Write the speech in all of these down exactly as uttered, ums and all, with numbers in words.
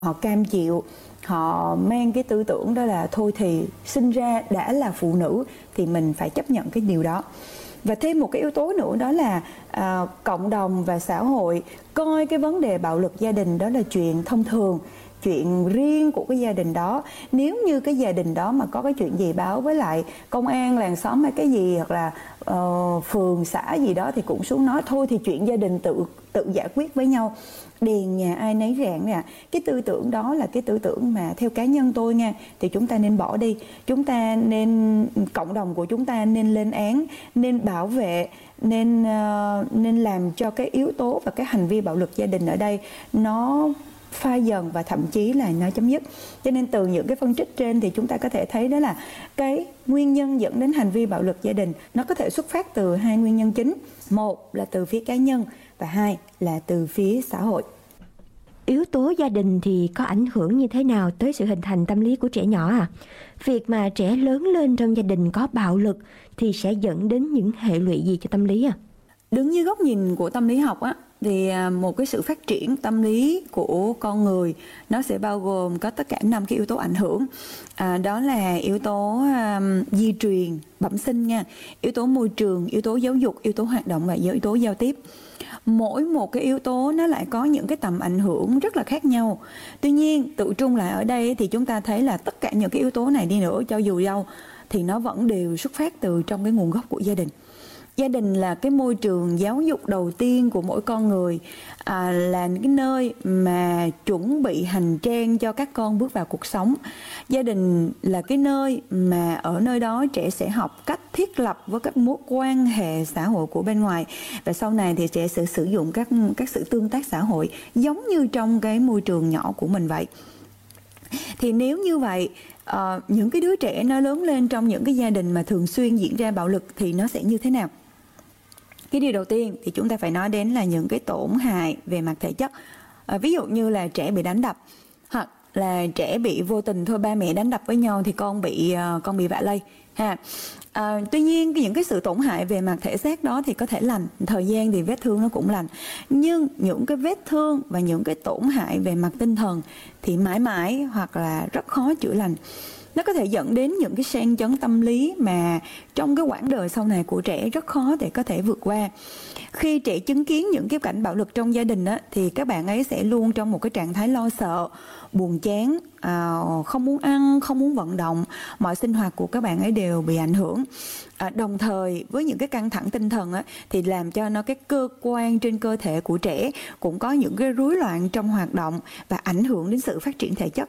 họ cam chịu, họ mang cái tư tưởng đó là thôi thì sinh ra đã là phụ nữ thì mình phải chấp nhận cái điều đó. Và thêm một cái yếu tố nữa đó là à, cộng đồng và xã hội coi cái vấn đề bạo lực gia đình đó là chuyện thông thường, chuyện riêng của cái gia đình đó. Nếu như cái gia đình đó mà có cái chuyện gì báo với lại công an làng xóm hay cái gì, hoặc là uh, phường xã gì đó, thì cũng xuống nói thôi thì chuyện gia đình tự tự giải quyết với nhau, đèn nhà ai nấy rạng nè. Cái tư tưởng đó là cái tư tưởng mà theo cá nhân tôi nha, thì chúng ta nên bỏ đi. Chúng ta nên, cộng đồng của chúng ta nên lên án, nên bảo vệ, nên uh, nên làm cho cái yếu tố và cái hành vi bạo lực gia đình ở đây nó phai dần và thậm chí là nó chấm dứt. Cho nên từ những cái phân tích trên thì chúng ta có thể thấy đó là cái nguyên nhân dẫn đến hành vi bạo lực gia đình nó có thể xuất phát từ hai nguyên nhân chính. Một là từ phía cá nhân và hai là từ phía xã hội. Yếu tố gia đình thì có ảnh hưởng như thế nào tới sự hình thành tâm lý của trẻ nhỏ à? Việc mà trẻ lớn lên trong gia đình có bạo lực thì sẽ dẫn đến những hệ lụy gì cho tâm lý à? Đứng dưới góc nhìn của tâm lý học á, thì một cái sự phát triển tâm lý của con người nó sẽ bao gồm có tất cả năm cái yếu tố ảnh hưởng. À, đó là yếu tố um, di truyền bẩm sinh nha, yếu tố môi trường, yếu tố giáo dục, yếu tố hoạt động và yếu tố giao tiếp. Mỗi một cái yếu tố nó lại có những cái tầm ảnh hưởng rất là khác nhau. Tuy nhiên tự trung lại ở đây thì chúng ta thấy là tất cả những cái yếu tố này đi nữa, cho dù đâu thì nó vẫn đều xuất phát từ trong cái nguồn gốc của gia đình. Gia đình là cái môi trường giáo dục đầu tiên của mỗi con người, à, là cái nơi mà chuẩn bị hành trang cho các con bước vào cuộc sống. Gia đình là cái nơi mà ở nơi đó trẻ sẽ học cách thiết lập với các mối quan hệ xã hội của bên ngoài, và sau này thì trẻ sẽ sử dụng các các sự tương tác xã hội giống như trong cái môi trường nhỏ của mình vậy. Thì nếu như vậy, uh, những cái đứa trẻ nó lớn lên trong những cái gia đình mà thường xuyên diễn ra bạo lực thì nó sẽ như thế nào? Cái điều đầu tiên thì chúng ta phải nói đến là những cái tổn hại về mặt thể chất. À, ví dụ như là trẻ bị đánh đập, hoặc là trẻ bị vô tình thôi ba mẹ đánh đập với nhau thì con bị uh, con bị vạ lây ha. À, tuy nhiên những cái sự tổn hại về mặt thể xác đó thì có thể lành, thời gian thì vết thương nó cũng lành. Nhưng những cái vết thương và những cái tổn hại về mặt tinh thần thì mãi mãi hoặc là rất khó chữa lành. Nó có thể dẫn đến những cái sang chấn tâm lý mà trong cái quãng đời sau này của trẻ rất khó để có thể vượt qua. Khi trẻ chứng kiến những cái cảnh bạo lực trong gia đình á, thì các bạn ấy sẽ luôn trong một cái trạng thái lo sợ, buồn chán, à, không muốn ăn, không muốn vận động, mọi sinh hoạt của các bạn ấy đều bị ảnh hưởng. À, đồng thời với những cái căng thẳng tinh thần á, thì làm cho nó cái cơ quan trên cơ thể của trẻ cũng có những cái rối loạn trong hoạt động và ảnh hưởng đến sự phát triển thể chất.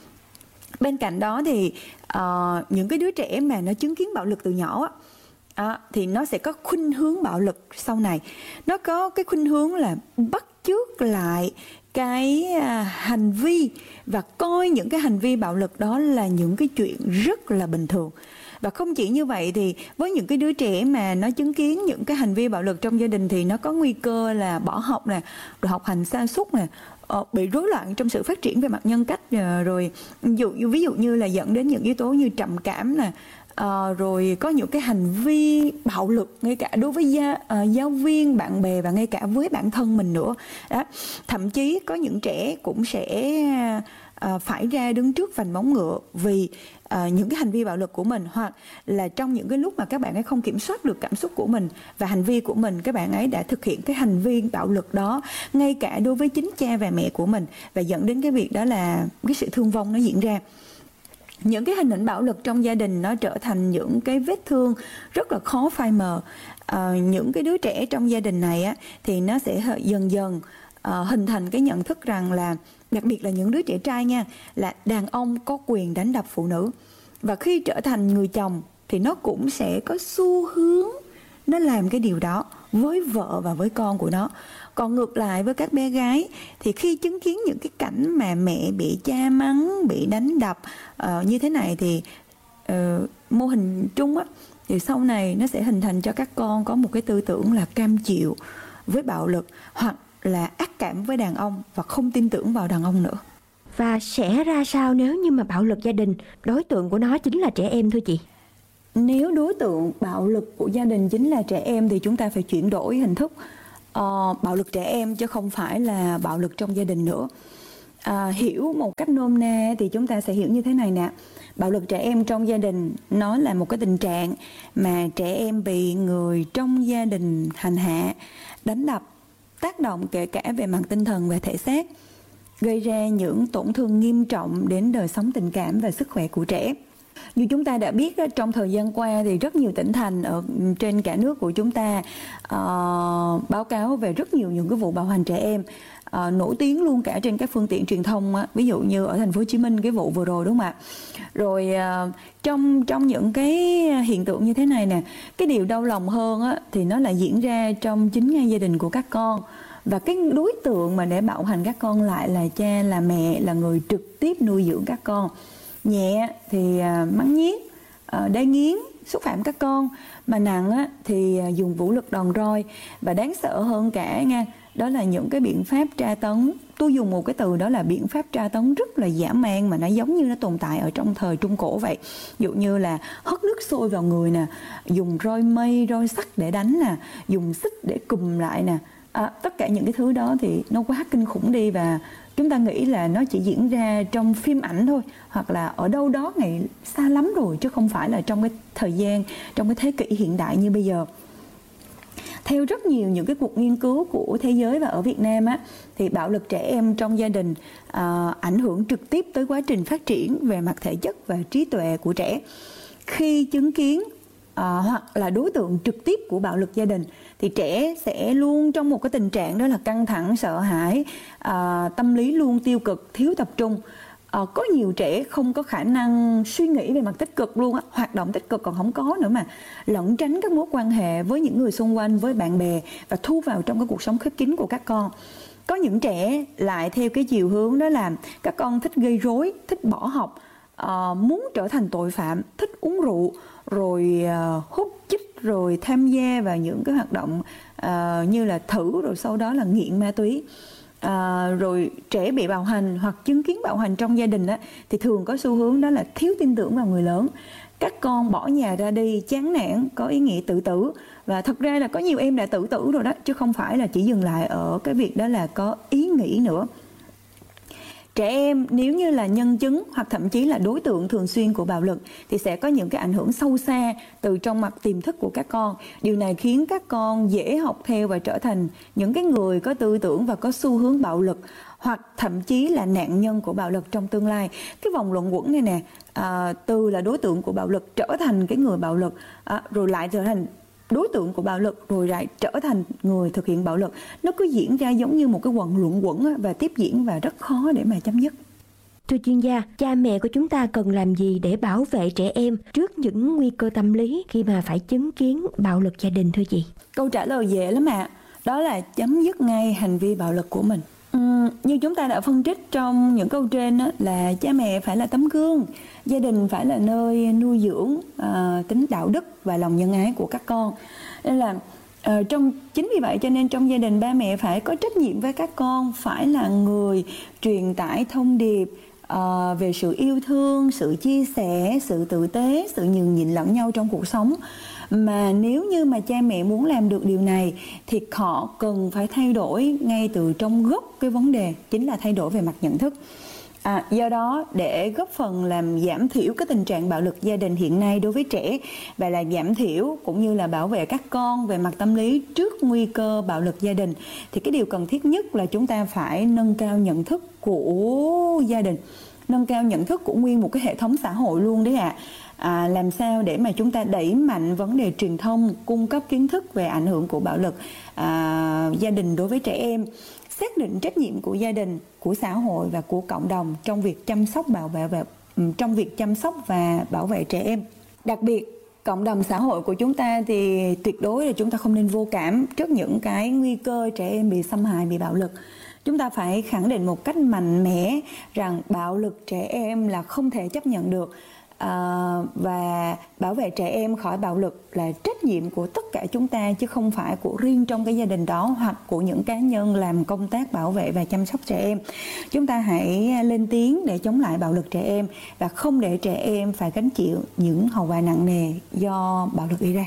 Bên cạnh đó thì uh, những cái đứa trẻ mà nó chứng kiến bạo lực từ nhỏ á, uh, thì nó sẽ có khuynh hướng bạo lực sau này. Nó có cái khuynh hướng là bắt chước lại cái uh, hành vi và coi những cái hành vi bạo lực đó là những cái chuyện rất là bình thường. Và không chỉ như vậy thì với những cái đứa trẻ mà nó chứng kiến những cái hành vi bạo lực trong gia đình thì nó có nguy cơ là bỏ học nè, rồi học hành sa sút nè, bị rối loạn trong sự phát triển về mặt nhân cách, rồi ví dụ, ví dụ như là dẫn đến những yếu tố như trầm cảm nè, à, rồi có những cái hành vi bạo lực ngay cả đối với gia, à, giáo viên, bạn bè và ngay cả với bản thân mình nữa đó. Thậm chí có những trẻ cũng sẽ à, phải ra đứng trước vành móng ngựa vì à, những cái hành vi bạo lực của mình, hoặc là trong những cái lúc mà các bạn ấy không kiểm soát được cảm xúc của mình và hành vi của mình, các bạn ấy đã thực hiện cái hành vi bạo lực đó ngay cả đối với chính cha và mẹ của mình, và dẫn đến cái việc đó là cái sự thương vong nó diễn ra. Những cái hình ảnh bạo lực trong gia đình nó trở thành những cái vết thương rất là khó phai mờ. À, những cái đứa trẻ trong gia đình này á, thì nó sẽ dần dần à, hình thành cái nhận thức rằng là, đặc biệt là những đứa trẻ trai nha, là đàn ông có quyền đánh đập phụ nữ. Và khi trở thành người chồng thì nó cũng sẽ có xu hướng nó làm cái điều đó với vợ và với con của nó. Còn ngược lại với các bé gái thì khi chứng kiến những cái cảnh mà mẹ bị cha mắng, bị đánh đập uh, như thế này thì uh, mô hình chung á, thì sau này nó sẽ hình thành cho các con có một cái tư tưởng là cam chịu với bạo lực, hoặc là ác cảm với đàn ông và không tin tưởng vào đàn ông nữa. Và sẽ ra sao nếu như mà bạo lực gia đình, đối tượng của nó chính là trẻ em thôi chị? Nếu đối tượng bạo lực của gia đình chính là trẻ em thì chúng ta phải chuyển đổi hình thức. Uh, bạo lực trẻ em chứ không phải là bạo lực trong gia đình nữa. À, hiểu một cách nôm na thì chúng ta sẽ hiểu như thế này nè. Bạo lực trẻ em trong gia đình nó là một cái tình trạng mà trẻ em bị người trong gia đình hành hạ, đánh đập, tác động kể cả về mặt tinh thần và thể xác, gây ra những tổn thương nghiêm trọng đến đời sống tình cảm và sức khỏe của trẻ. Như chúng ta đã biết đó, trong thời gian qua thì rất nhiều tỉnh thành ở trên cả nước của chúng ta uh, báo cáo về rất nhiều những cái vụ bạo hành trẻ em. Uh, nổi tiếng luôn cả trên các phương tiện truyền thông á. Ví dụ như ở thành phố Hồ Chí Minh cái vụ vừa rồi, đúng không ạ? Rồi uh, trong trong những cái hiện tượng như thế này nè, cái điều đau lòng hơn á, thì nó lại diễn ra trong chính ngay gia đình của các con. Và cái đối tượng mà để bạo hành các con lại là cha, là mẹ, là người trực tiếp nuôi dưỡng các con. Nhẹ thì uh, mắng nhiếc, uh, đay nghiến, xúc phạm các con, mà nặng á, thì uh, dùng vũ lực đòn roi. Và đáng sợ hơn cả nha, đó là những cái biện pháp tra tấn. Tôi dùng một cái từ đó là biện pháp tra tấn rất là dã man, mà nó giống như nó tồn tại ở trong thời Trung Cổ vậy. Ví dụ như là hất nước sôi vào người nè, dùng roi mây, roi sắt để đánh nè, dùng xích để cùm lại nè. À, tất cả những cái thứ đó thì nó quá kinh khủng đi, và chúng ta nghĩ là nó chỉ diễn ra trong phim ảnh thôi, hoặc là ở đâu đó ngày xa lắm rồi, chứ không phải là trong cái thời gian, trong cái thế kỷ hiện đại như bây giờ. Theo rất nhiều những cái cuộc nghiên cứu của thế giới và ở Việt Nam á, thì bạo lực trẻ em trong gia đình à, ảnh hưởng trực tiếp tới quá trình phát triển về mặt thể chất và trí tuệ của trẻ. Khi chứng kiến à, hoặc là đối tượng trực tiếp của bạo lực gia đình thì trẻ sẽ luôn trong một cái tình trạng đó là căng thẳng, sợ hãi, à, tâm lý luôn tiêu cực, thiếu tập trung. À, có nhiều trẻ không có khả năng suy nghĩ về mặt tích cực luôn á, hoạt động tích cực còn không có nữa, mà lẩn tránh các mối quan hệ với những người xung quanh, với bạn bè, và thu vào trong cái cuộc sống khép kín của các con. Có những trẻ lại theo cái chiều hướng đó là các con thích gây rối, thích bỏ học, à, muốn trở thành tội phạm, thích uống rượu, rồi à, hút chích, rồi tham gia vào những cái hoạt động à, như là thử, rồi sau đó là nghiện ma túy. À, rồi trẻ bị bạo hành hoặc chứng kiến bạo hành trong gia đình á, thì thường có xu hướng đó là thiếu tin tưởng vào người lớn. Các con bỏ nhà ra đi, chán nản, có ý nghĩ tự tử. Và thật ra là có nhiều em đã tự tử rồi đó, chứ không phải là chỉ dừng lại ở cái việc đó là có ý nghĩ nữa. Trẻ em nếu như là nhân chứng hoặc thậm chí là đối tượng thường xuyên của bạo lực thì sẽ có những cái ảnh hưởng sâu xa từ trong mặt tiềm thức của các con. Điều này khiến các con dễ học theo và trở thành những cái người có tư tưởng và có xu hướng bạo lực, hoặc thậm chí là nạn nhân của bạo lực trong tương lai. Cái vòng luẩn quẩn này nè, à, từ là đối tượng của bạo lực trở thành cái người bạo lực, à, rồi lại trở thành đối tượng của bạo lực, rồi lại trở thành người thực hiện bạo lực. Nó cứ diễn ra giống như một cái vòng luẩn quẩn và tiếp diễn, và rất khó để mà chấm dứt. Thưa chuyên gia, cha mẹ của chúng ta cần làm gì để bảo vệ trẻ em trước những nguy cơ tâm lý khi mà phải chứng kiến bạo lực gia đình thưa chị? Câu trả lời dễ lắm ạ. Đó là chấm dứt ngay hành vi bạo lực của mình. Uhm, như chúng ta đã phân tích trong những câu trên đó, là cha mẹ phải là tấm gương, gia đình phải là nơi nuôi dưỡng uh, tính đạo đức và lòng nhân ái của các con. Nên là uh, trong chính vì vậy cho nên trong gia đình ba mẹ phải có trách nhiệm với các con, phải là người truyền tải thông điệp uh, về sự yêu thương, sự chia sẻ, sự tử tế, sự nhường nhịn lẫn nhau trong cuộc sống. Mà nếu như mà cha mẹ muốn làm được điều này thì họ cần phải thay đổi ngay từ trong gốc cái vấn đề, chính là thay đổi về mặt nhận thức. À, do đó để góp phần làm giảm thiểu cái tình trạng bạo lực gia đình hiện nay đối với trẻ, và là giảm thiểu cũng như là bảo vệ các con về mặt tâm lý trước nguy cơ bạo lực gia đình, thì cái điều cần thiết nhất là chúng ta phải nâng cao nhận thức của gia đình, nâng cao nhận thức của nguyên một cái hệ thống xã hội luôn đấy ạ. À. À, làm sao để mà chúng ta đẩy mạnh vấn đề truyền thông, cung cấp kiến thức về ảnh hưởng của bạo lực à, gia đình đối với trẻ em, xác định trách nhiệm của gia đình, của xã hội và của cộng đồng trong việc chăm sóc bảo vệ và trong việc chăm sóc và bảo vệ trẻ em. Đặc biệt cộng đồng xã hội của chúng ta thì tuyệt đối là chúng ta không nên vô cảm trước những cái nguy cơ trẻ em bị xâm hại, bị bạo lực. Chúng ta phải khẳng định một cách mạnh mẽ rằng bạo lực trẻ em là không thể chấp nhận được. À, và bảo vệ trẻ em khỏi bạo lực là trách nhiệm của tất cả chúng ta, chứ không phải của riêng trong cái gia đình đó hoặc của những cá nhân làm công tác bảo vệ và chăm sóc trẻ em. Chúng ta hãy lên tiếng để chống lại bạo lực trẻ em và không để trẻ em phải gánh chịu những hậu quả nặng nề do bạo lực gây ra.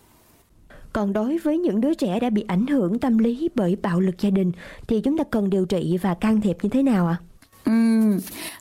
Còn đối với những đứa trẻ đã bị ảnh hưởng tâm lý bởi bạo lực gia đình thì chúng ta cần điều trị và can thiệp như thế nào ạ? À? Ừm,